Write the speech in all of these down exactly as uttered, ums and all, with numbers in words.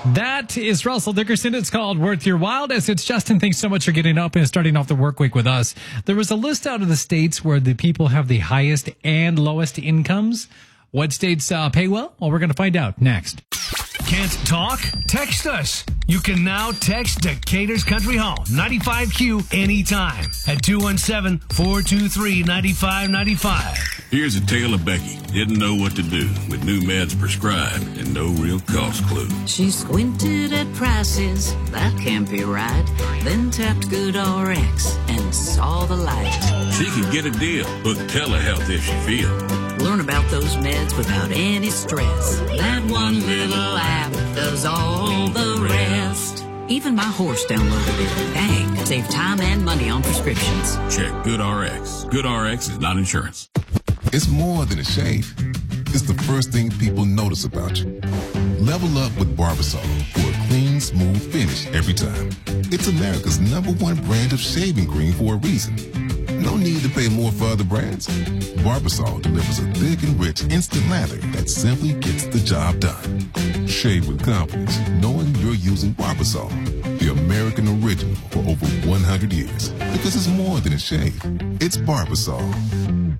That is Russell Dickerson. It's called Worth Your While. As it's Justin, thanks so much for getting up and starting off the work week with us. There was a list out of the states where the people have the highest and lowest incomes. What states uh, pay well? Well, we're going to find out next. Can't talk? Text us. You can now text Decatur's Country Hall, ninety-five Q, anytime at two one seven, four two three, nine five nine five. Here's a tale of Becky. Didn't know what to do with new meds prescribed and no real cost clue. She squinted at prices, that can't be right. Then tapped GoodRx and saw the light. She could get a deal. Book telehealth if she feels. Learn about those meds without any stress. That one little app does all the rest. Even my horse downloaded it. Dang, save time and money on prescriptions. Check GoodRx. GoodRx is not insurance. It's more than a shave. It's the first thing people notice about you. Level up with Barbasol for a clean, smooth finish every time. It's America's number one brand of shaving cream for a reason. No need to pay more for other brands. Barbasol delivers a thick and rich instant lather that simply gets the job done. Shave with confidence, knowing you're using Barbasol, the American original for over one hundred years. Because it's more than a shave. It's Barbasol.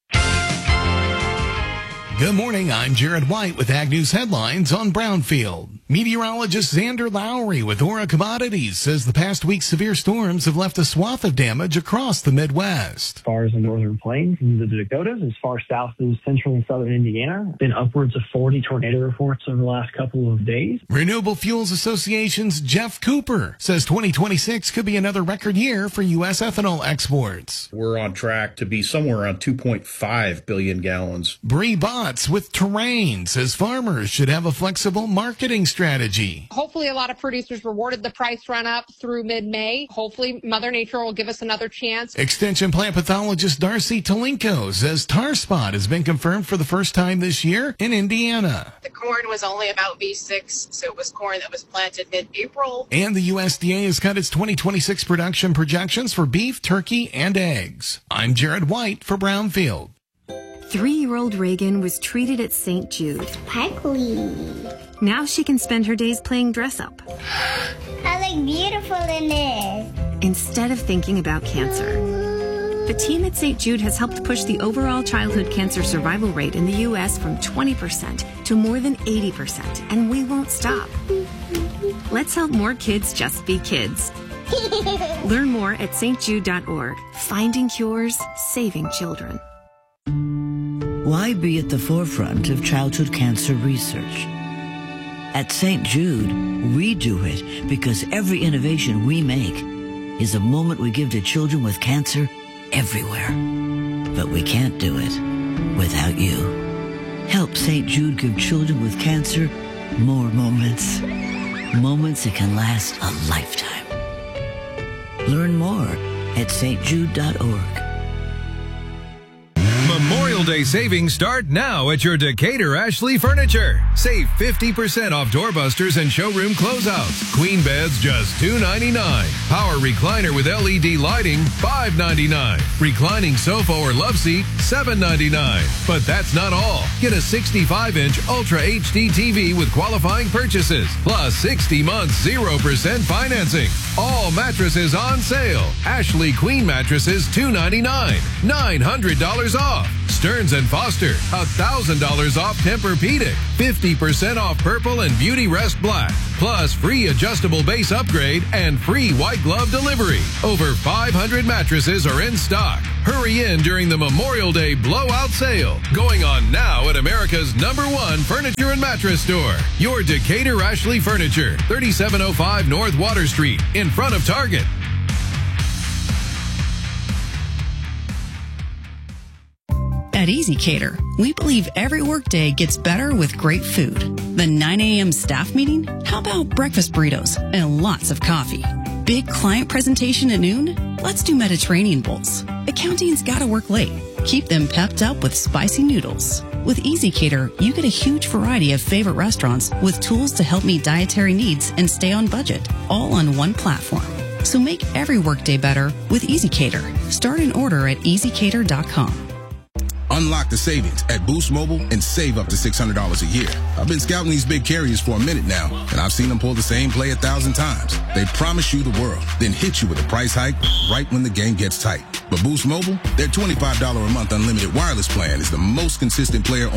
Good morning, I'm Jared White with Ag News Headlines on Brownfield. Meteorologist Xander Lowry with Aura Commodities says the past week's severe storms have left a swath of damage across the Midwest. As far as the northern plains and the Dakotas, as far south as central and southern Indiana, been upwards of forty tornado reports over the last couple of days. Renewable Fuels Association's Jeff Cooper says twenty twenty-six could be another record year for U S ethanol exports. We're on track to be somewhere around two point five billion gallons. Bree Botts with Terrain says farmers should have a flexible marketing strategy. Hopefully a lot of producers rewarded the price run up through mid-May. Hopefully Mother Nature will give us another chance. Extension plant pathologist Darcy Talinko says tar spot has been confirmed for the first time this year in Indiana. The corn was only about V six, so it was corn that was planted mid-April. And the U S D A has cut its twenty twenty-six production projections for beef, turkey, and eggs. I'm Jared White for Brownfield. Three-year-old Reagan was treated at Saint Jude. Sparkly. Now she can spend her days playing dress-up. I look beautiful in this. Instead of thinking about cancer. The team at Saint Jude has helped push the overall childhood cancer survival rate in the U S from twenty percent to more than eighty percent, and we won't stop. Let's help more kids just be kids. Learn more at s t jude dot org. Finding cures, saving children. Why be at the forefront of childhood cancer research? At Saint Jude, we do it because every innovation we make is a moment we give to children with cancer everywhere. But we can't do it without you. Help Saint Jude give children with cancer more moments. Moments that can last a lifetime. Learn more at s t jude dot org. Memorial Day savings start now at your Decatur Ashley Furniture. Save fifty percent off doorbusters and showroom closeouts. Queen beds just two ninety-nine. Power recliner with L E D lighting five ninety-nine. Reclining sofa or love seat seven ninety-nine. But that's not all. Get a sixty-five inch Ultra H D T V with qualifying purchases plus sixty months zero percent financing. All mattresses on sale. Ashley Queen mattresses two ninety-nine. nine hundred dollars off. Stearns and Foster, one thousand dollars off Tempur-Pedic, fifty percent off Purple and Beauty Rest Black, plus free adjustable base upgrade and free white glove delivery. Over five hundred mattresses are in stock. Hurry in during the Memorial Day blowout sale, going on now at America's number one furniture and mattress store. Your Decatur Ashley Furniture, thirty-seven oh five North Water Street, in front of Target. At EasyCater, we believe every workday gets better with great food. The nine a.m. staff meeting? How about breakfast burritos and lots of coffee? Big client presentation at noon? Let's do Mediterranean bowls. Accounting's gotta work late. Keep them pepped up with spicy noodles. With EasyCater, you get a huge variety of favorite restaurants with tools to help meet dietary needs and stay on budget, all on one platform. So make every workday better with EasyCater. Start an order at easy cater dot com. Unlock the savings at Boost Mobile and save up to six hundred dollars a year. I've been scouting these big carriers for a minute now, and I've seen them pull the same play a thousand times. They promise you the world, then hit you with a price hike right when the game gets tight. But Boost Mobile, their twenty-five dollars a month unlimited wireless plan is the most consistent player on